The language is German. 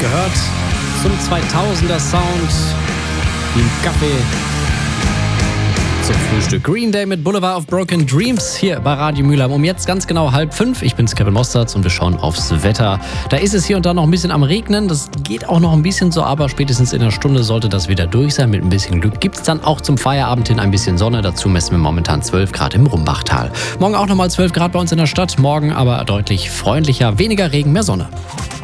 gehört. Zum 2000er Sound. Wie ein Kaffee. Zum Frühstück. Green Day mit Boulevard of Broken Dreams hier bei Radio Mülheim. Um jetzt ganz genau 4:30. Ich bin's, Kevin Mosterz, und wir schauen aufs Wetter. Da ist es hier und da noch ein bisschen am Regnen. Das geht auch noch ein bisschen so, aber spätestens in einer Stunde sollte das wieder durch sein. Mit ein bisschen Glück gibt's dann auch zum Feierabend hin ein bisschen Sonne. Dazu messen wir momentan 12 Grad im Rumbachtal. Morgen auch nochmal 12 Grad bei uns in der Stadt. Morgen aber deutlich freundlicher. Weniger Regen, mehr Sonne.